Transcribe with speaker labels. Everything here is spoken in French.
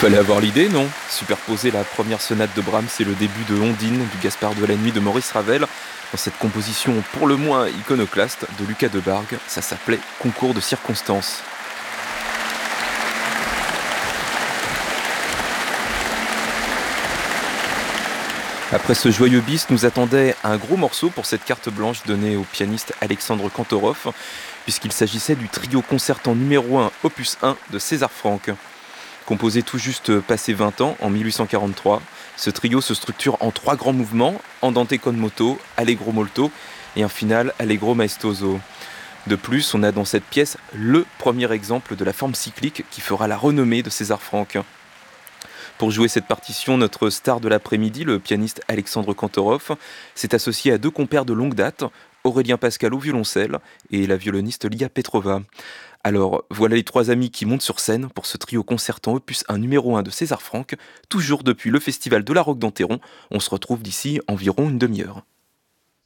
Speaker 1: Fallait avoir l'idée, non? Superposer la première sonate de Brahms et le début de Ondine du Gaspard de la Nuit de Maurice Ravel dans cette composition pour le moins iconoclaste de Lucas de Bargue, ça s'appelait Concours de circonstances. Après ce joyeux bis, nous attendait un gros morceau pour cette carte blanche donnée au pianiste Alexandre Kantorov, puisqu'il s'agissait du trio concertant numéro 1, opus 1 de César Franck. Composé tout juste passé 20 ans, en 1843, ce trio se structure en 3 grands mouvements, andante con moto, allegro molto et un final allegro maestoso. De plus, on a dans cette pièce le premier exemple de la forme cyclique qui fera la renommée de César Franck. Pour jouer cette partition, notre star de l'après-midi, le pianiste Alexandre Kantorov, s'est associé à 2 compères de longue date, Aurélien Pascal au violoncelle et la violoniste Lia Petrova. Alors, voilà les 3 amis qui montent sur scène pour ce trio concertant opus 1 numéro 1 de César Franck, toujours depuis le festival de la Roque d'Enterron. On se retrouve d'ici environ une demi-heure.